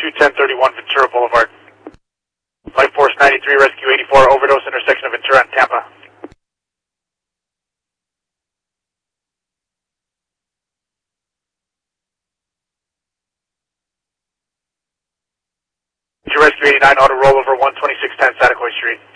21031 Ventura Boulevard. Life Force 93, Rescue 84, overdose intersection of Ventura and Tampa. Rescue 89, auto rollover 12610 Satakoy Street.